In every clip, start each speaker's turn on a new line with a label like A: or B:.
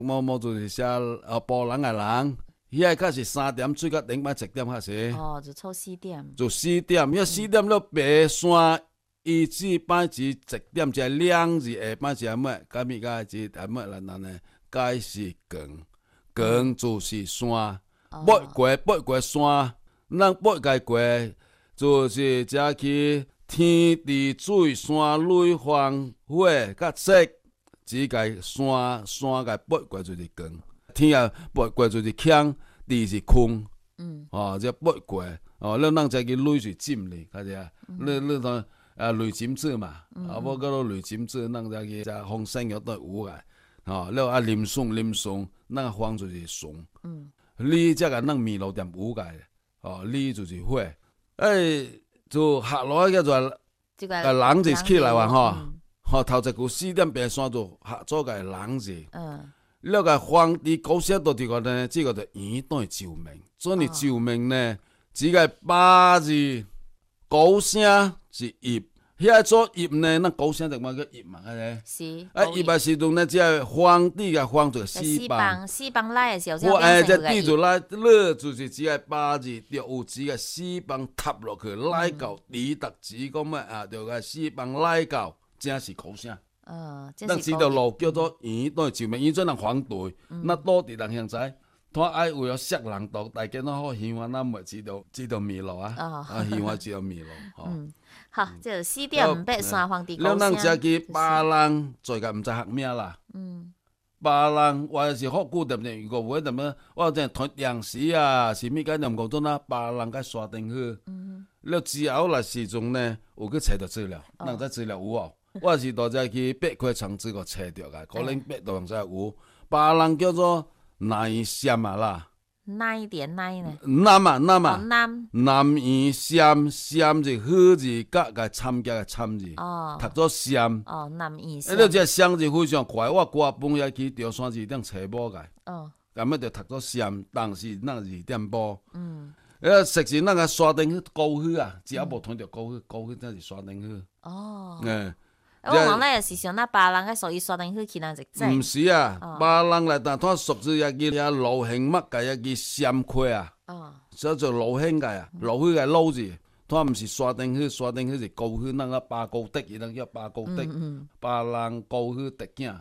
A: 某就是写波人的人，遐个是3点水到顶摆1点较济。
B: 就抽4点。
A: 就4点，遐4点了爬山，伊只摆是1点，只2字下摆是末，甲物甲是下末啦，咱呢解是光，光就是山，爬过山，咱爬过过，就是遮去天地水山雷风火甲雪，只甲山甲爬过就是光，天啊爬过就是强，地是空，这爬过。咱才去雷是浸哩，较只，你当雷浸子嘛，无搁落雷浸子，咱才去只风生药都有个，了淋爽，咱风就是爽。你才甲咱面路店有个，你就是火，就下落叫做人就起来哇头一句4点爬山就下做个人字。了个风伫高山都伫个呢，这个就圆对照明，所以照明呢。只个8字高声是叶，遐做叶呢，咱高声就嘛叫叶嘛，
B: 是。
A: 叶的时阵呢，只个风底个风就4棒
B: ，4棒来的时候，
A: 这底就来，落就是只个8字，就有只个4棒插落去，来到底达只讲咩就个4棒来到，正是高声。咱这条路叫做圆对照明，圆做人反对，那倒伫人乡知。他爱为了识人道，大家都好希望咱袂知道迷路希望知道迷路。
B: 好，这4点爬山皇帝高声。
A: 了，咱遮去巴人做个毋知学名啦。巴人我是好久点点，如果有点么，我真团电视是物个念讲做那巴人甲山顶好。了之后来时阵呢，有去找到资料，咱这资料有哦。我是到遮去八块长子个找着个，可能八度上才有。巴人叫做。南山啦，
B: 哪点哪呢？
A: 南园山是好字，甲参加个参字，读做山。
B: 南园山。
A: 了这山字非常快，我挂半夜去钓山字点找某个。咁么就读做山，但是咱2点半。实是咱个山顶高去啊，只要无通着高去才是山顶去。
B: 我往来也是想那巴人个属于山顶去咱一走。
A: 毋是啊，巴人来但他属于也去遐路行乜个也去山块啊。所以做路行个啊，路去个路字，他毋是山顶去，山顶去是高去，咱个巴高德，伊人叫巴高德，巴人高去德囝。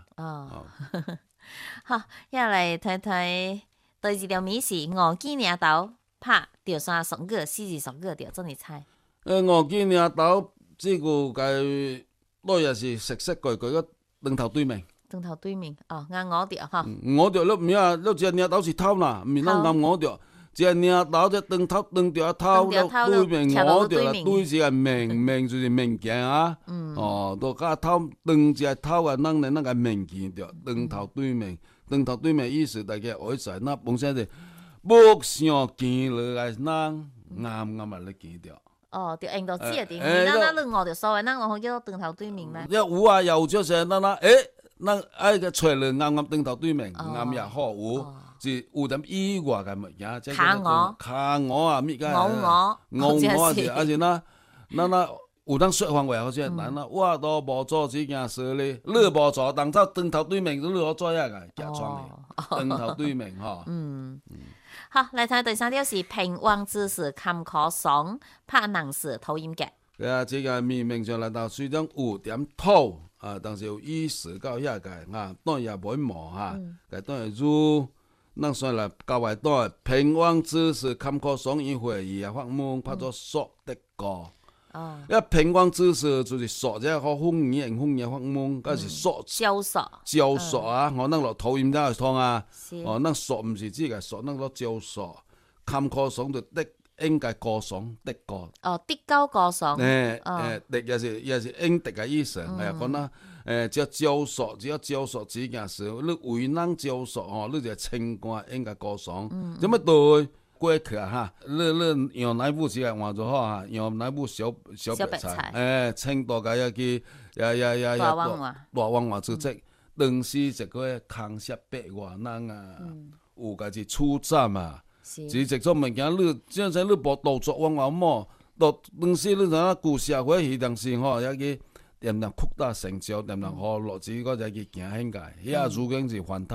B: 好，要来睇睇第2条谜是5几年头拍钓山双个，4字双个钓，怎你猜
A: ？5几年头这个个。我也是熟熟怪怪个长头对面，
B: 长头对面硬我着哈。
A: 我着了名啊，了只领头是头啦，毋是咱硬我着。只领头只长头长着头了对面我着啦，对是个面就是面镜啊。都甲头长只头啊，咱个面镜着长头对面，长头对面意思大家会知，那本身是木上见落来，咱啱啊咧见着。
B: 就用到指的，咱你5条所谓，咱好叫做长头对面咧。
A: 有啊，有就是咱咱爱个找了啱长头对面，啱也好有，是有点意外个物件，即
B: 卡
A: 鵝啊，物件。鵝是，而且咱有当说方话好些，咱我都无做这件事咧，你无做，当走长头对面，你好做遐个假装的，长头对面吼。
B: 好，来睇第3条是平旺之时坎坷爽，拍人事投音格。
A: 这个面面上来到虽然有点土但是有意思到遐个当然也袂毛当然如咱算来交外当平旺之时坎坷爽，因会伊发梦拍作索的歌。平旺之时就是索这好风言发梦，嗰是索招索啊！咱落土音才会通啊。咱索毋是这个索，咱落招索。坎坷爽就得应该歌颂得歌。
B: 得高歌颂。
A: 得也是应得个意思。讲咱只要招索这件事，你为咱招索你就清官应该歌颂。怎么对？过去你用哪部是换做好用哪部小白菜，青大家要去大旺旺之这，当时一个空色百外人有家己出站是一种物件，你即阵你无动作往么，当时你知旧社会是当时也去点扩大成就，点好落子个再去行现界，遐如今是烦恼。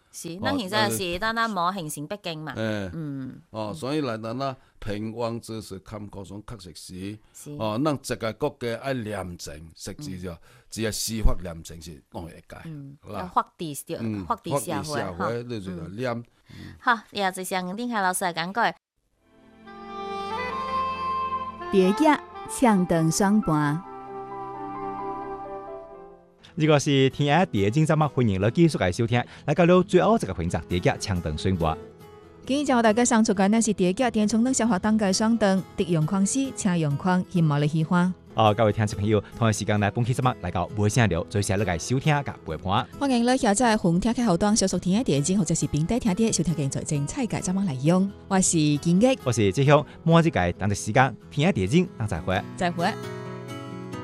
B: 是，咱现在是咱无形成北京嘛。
A: 所以来咱平王之士坎高松确实是，
B: 是
A: 咱这个国家爱廉政，实际上只要司法廉政是拢会改，
B: 要法治对，法治社会哈。
A: 你就廉。
B: 好，也就是像丁凯老师来讲过。
C: 蝶仔唱长双盘。
D: 如果是天下第一节目，欢迎你继续来收听，来到了最后这个环节，蝶仔唱长双盘。
C: 今日将大家上出嘅呢是蝶仔电充能消化当嘅双灯，敌用框时请用框，希望你喜欢。
D: 各位听众朋友，同一时间来本期节目来到微声聊，最先来收听甲陪伴。
C: 欢迎你下载红听嘅后端，小属天下电影或者是平底听啲收听嘅在精彩嘅怎么来用。我是金吉，
D: 我是志雄，末日界等着时间，天下电影，等再会。
C: 再会。